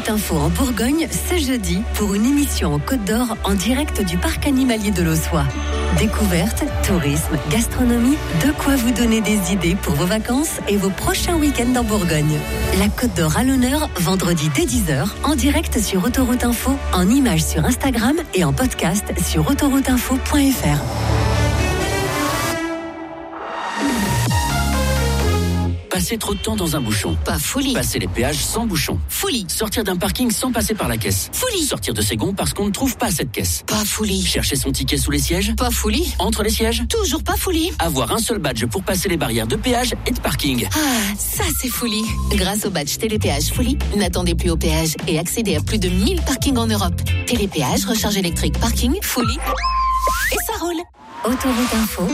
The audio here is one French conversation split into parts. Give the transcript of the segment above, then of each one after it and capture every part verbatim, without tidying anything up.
Autoroute Info en Bourgogne ce jeudi pour une émission en Côte d'Or en direct du parc animalier de l'Ossois. Découverte, tourisme, gastronomie, de quoi vous donner des idées pour vos vacances et vos prochains week-ends en Bourgogne. La Côte d'Or à l'honneur, vendredi dès dix heures, en direct sur Autoroute Info, en images sur Instagram et en podcast sur autoroute info point f r. Passer trop de temps dans un bouchon. Pas folie. Passer les péages sans bouchon. Folie. Sortir d'un parking sans passer par la caisse. Folie. Sortir de ses gonds parce qu'on ne trouve pas cette caisse. Pas folie. Chercher son ticket sous les sièges. Pas folie. Entre les sièges. Toujours pas folie. Avoir un seul badge pour passer les barrières de péage et de parking. Ah, ça c'est folie. Grâce au badge Télépéage Folie, n'attendez plus au péage et accédez à plus de mille parkings en Europe. Télépéage, recharge électrique, parking, Folie. Et ça roule. Autoroute Info.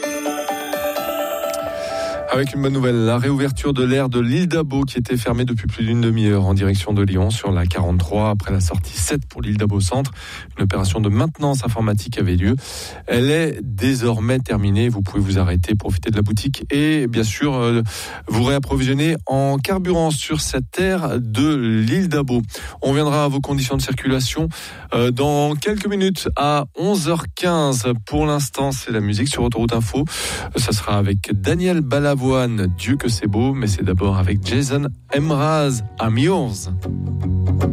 Avec une bonne nouvelle, la réouverture de l'aire de l'île d'Abo qui était fermée depuis plus d'une demi-heure en direction de Lyon sur la quarante-trois après la sortie sept pour l'île d'Abo Centre. Une opération de maintenance informatique avait lieu. Elle est désormais terminée. Vous pouvez vous arrêter, profiter de la boutique et bien sûr euh, vous réapprovisionner en carburant sur cette aire de l'île d'Abo. On viendra à vos conditions de circulation euh, dans quelques minutes à onze heures quinze. Pour l'instant, c'est la musique sur Autoroute Info. Ça sera avec Daniel Balavoine. Dieu que c'est beau, mais c'est d'abord avec Jason Mraz, Amigos.